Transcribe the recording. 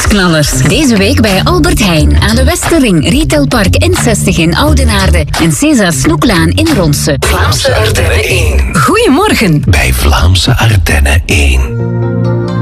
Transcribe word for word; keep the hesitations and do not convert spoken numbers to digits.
Prijsknallers. Deze week bij Albert Heijn aan de Westerring, Retailpark N zestig in Oudenaarde en César Snoeklaan in Ronse. Vlaamse Ardennen één. Goedemorgen. Bij Vlaamse Ardennen één.